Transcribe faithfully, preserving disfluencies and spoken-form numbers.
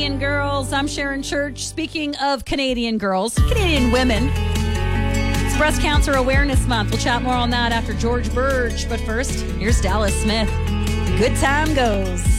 Canadian girls. I'm Sharon Church. Speaking of Canadian girls, Canadian women, it's Breast Cancer Awareness Month. We'll chat more on that after George Burge. But first, here's Dallas Smith. Good time goes.